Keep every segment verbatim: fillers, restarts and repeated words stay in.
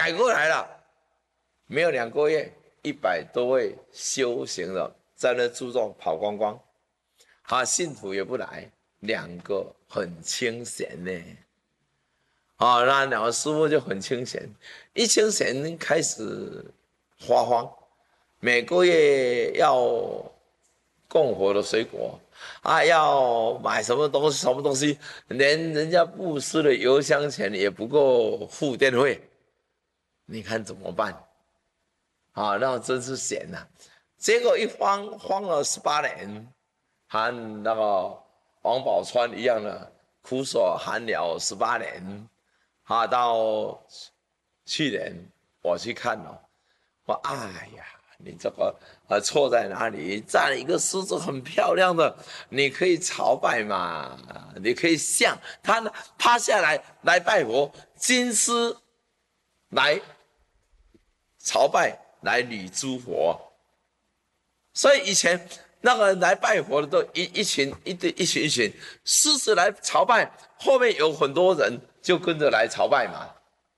改过来了，没有两个月，一百多位修行的在那注重跑光光，啊，信徒也不来，两个很清闲呢。啊，那两个师傅就很清闲，一清闲开始发慌，每个月要供活的水果啊，要买什么东西什么东西，连人家布施的油香钱也不够付电费，你看怎么办？啊，那真是闲呐、啊！结果一慌慌了十八年，和那个王宝钏一样的苦守寒窑十八年。啊，到去年我去看了，我哎呀，你这个呃错在哪里？站了一个狮子很漂亮的，你可以朝拜嘛，你可以向他呢趴下来来拜佛，金狮来朝拜来礼诸佛。所以以前那个来拜佛的都一一群一堆一群一群，狮子来朝拜，后面有很多人就跟着来朝拜嘛。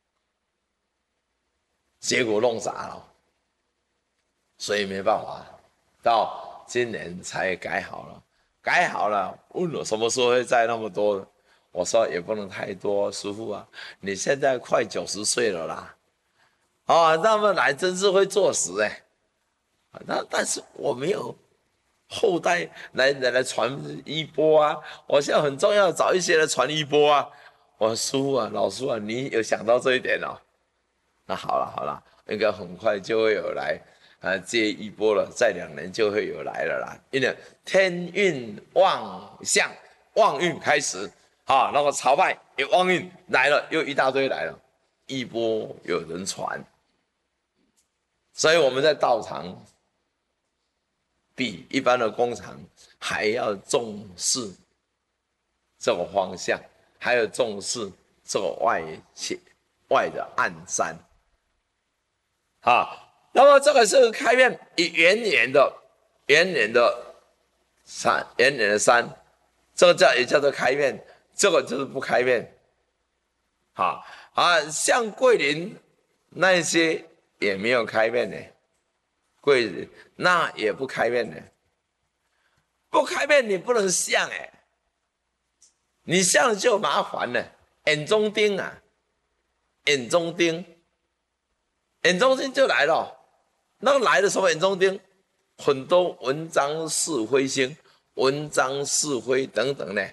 结果弄砸了，所以没办法，到今年才改好了。改好了，问我什么时候会再那么多？我说也不能太多，师父啊，你现在快九十岁了啦，啊，那么来真是会作死哎、欸。那但是我没有后代来来来传衣钵啊，我现在很重要，找一些来传衣钵啊。我说师父啊，老师啊，你有想到这一点哦？那好了好了，应该很快就会有来啊接一波了，再两年就会有来了啦。因为天运旺相，旺运开始啊，那个朝拜有旺运来了，又一大堆来了，一波有人传，所以我们在道场比一般的工厂还要重视这个方向，还有重视这个外外的暗山。啊，那么这个是开面以圆年的圆年的山，圆年的山，这个叫也叫做开面，这个就是不开面。啊啊，像桂林那些也没有开面的，桂林那也不开面的，不开面你不能像哎、欸，你像就麻烦了，眼中钉啊，眼中钉，眼中钉就来了。那个来的什么眼中钉，很多文章是非星、文章是非等等呢，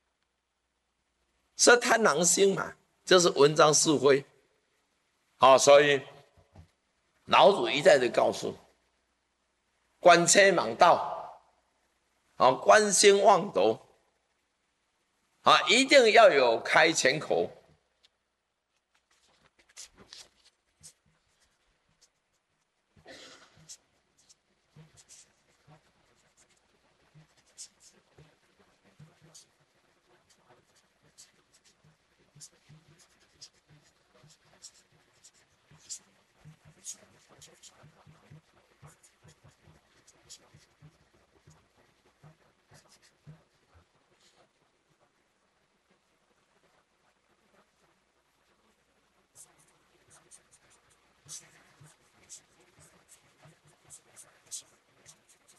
是贪狼星嘛，就是文章是非。好、哦，所以老祖一再的告诉，官车莽道，啊、哦，官星旺斗，啊、哦，一定要有开前口。